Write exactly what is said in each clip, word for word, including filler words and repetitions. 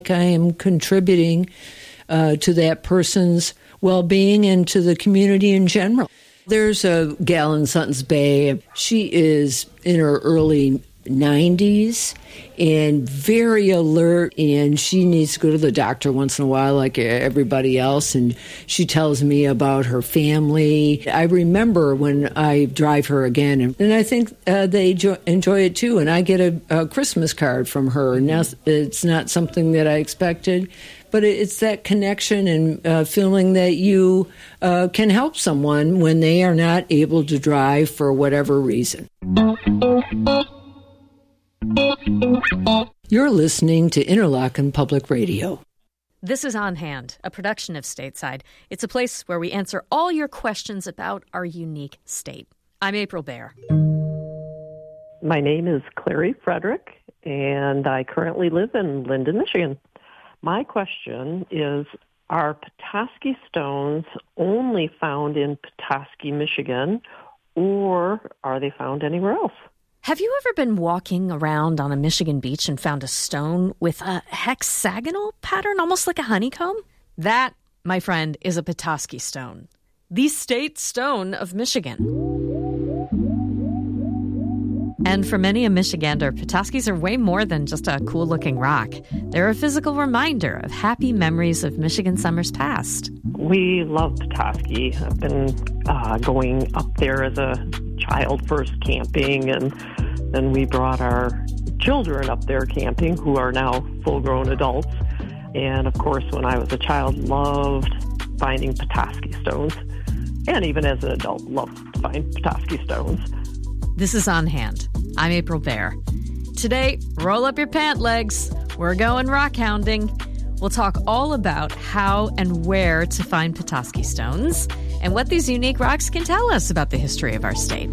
I am contributing uh, to that person's well-being and to the community in general. There's a gal in Sutton's Bay. She is in her early nineties and very alert, and she needs to go to the doctor once in a while like everybody else, and she tells me about her family. I remember when I drive her again, and, and I think uh, they jo- enjoy it too, and I get a, a Christmas card from her. Now, it's not something that I expected, but it's that connection and uh, feeling that you uh, can help someone when they are not able to drive for whatever reason. You're listening to Interlochen Public Radio. This is On Hand, a production of Stateside. It's a place where we answer all your questions about our unique state. I'm April Baer. My name is Clary Frederick, and I currently live in Linden, Michigan. My question is, are Petoskey stones only found in Petoskey, Michigan, or are they found anywhere else? Have you ever been walking around on a Michigan beach and found a stone with a hexagonal pattern, almost like a honeycomb? That, my friend, is a Petoskey stone, the state stone of Michigan. And for many a Michigander, Petoskey's are way more than just a cool-looking rock. They're a physical reminder of happy memories of Michigan summers past. We love Petoskey. I've been uh, going up there as a child first camping, and then we brought our children up there camping who are now full-grown adults. And, of course, when I was a child, loved finding Petoskey stones. And even as an adult, loved to find Petoskey stones. This is On Hand. I'm April Baer. Today, roll up your pant legs. We're going rock hounding. We'll talk all about how and where to find Petoskey stones and what these unique rocks can tell us about the history of our state.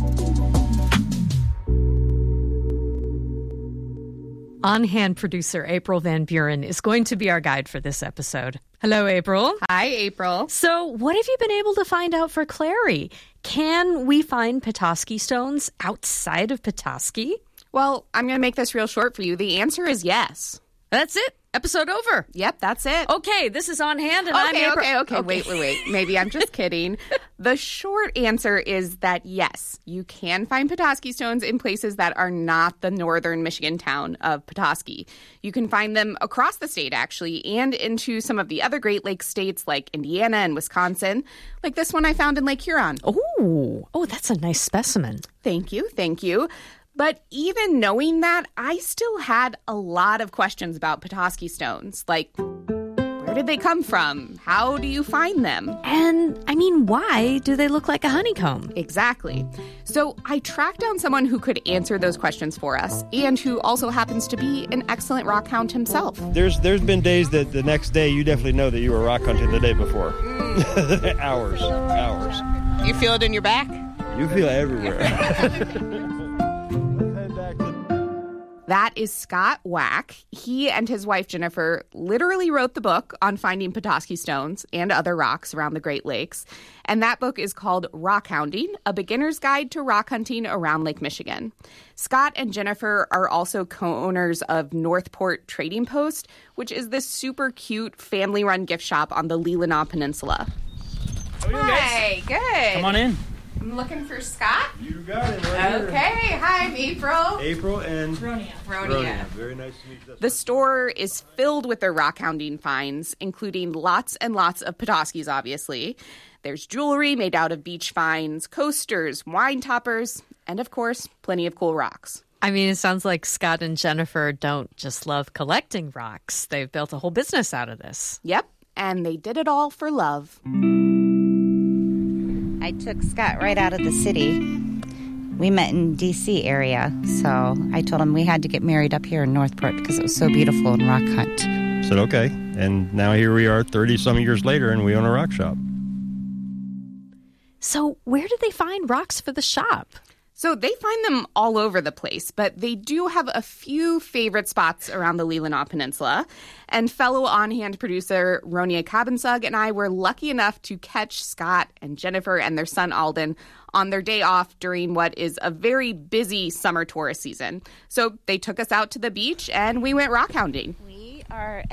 On Hand producer April Van Buren is going to be our guide for this episode. Hello, April. Hi, April. So what have you been able to find out for Clary? Can we find Petoskey stones outside of Petoskey? Well, I'm going to make this real short for you. The answer is yes. That's it. Episode over. Yep, that's it. Okay, this is On Hand, and okay, I'm April. Okay, okay, okay. Wait, wait, wait. Maybe I'm just kidding. The short answer is that yes, you can find Petoskey stones in places that are not the northern Michigan town of Petoskey. You can find them across the state, actually, and into some of the other Great Lakes states like Indiana and Wisconsin, like this one I found in Lake Huron. Oh, oh, that's a nice specimen. Thank you, thank you. But even knowing that, I still had a lot of questions about Petoskey stones. Like, where did they come from? How do you find them? And, I mean, why do they look like a honeycomb? Exactly. So I tracked down someone who could answer those questions for us and who also happens to be an excellent rock hound himself. There's There's been days that the next day you definitely know that you were rock hunting the day before. Mm. hours, hours. You feel it in your back? You feel it everywhere. That is Scott Wack. He and his wife, Jennifer, literally wrote the book on finding Petoskey stones and other rocks around the Great Lakes. And that book is called Rock Hounding, A Beginner's Guide to Rock Hunting Around Lake Michigan. Scott and Jennifer are also co-owners of Northport Trading Post, which is this super cute family-run gift shop on the Leelanau Peninsula. How are you doing, guys? Hi, good. Come on in. I'm looking for Scott. You got it right Okay, here. hi, I'm April. April and Ronia. Ronia. Ronia. Very nice to meet you. The store is filled with their rock hounding finds, including lots and lots of Petoskey's, obviously. There's jewelry made out of beach finds, coasters, wine toppers, and, of course, plenty of cool rocks. I mean, it sounds like Scott and Jennifer don't just love collecting rocks. They've built a whole business out of this. Yep, and they did it all for love. I took Scott right out of the city. We met in D C area, so I told him we had to get married up here in Northport because it was so beautiful and rock hunt. Said okay, and now here we are thirty-some years later, and we own a rock shop. So where did they find rocks for the shop? So they find them all over the place, but they do have a few favorite spots around the Leelanau Peninsula. And fellow on-hand producer Ronia Kabinsug and I were lucky enough to catch Scott and Jennifer and their son Alden on their day off during what is a very busy summer tourist season. So they took us out to the beach and we went rock hounding. We are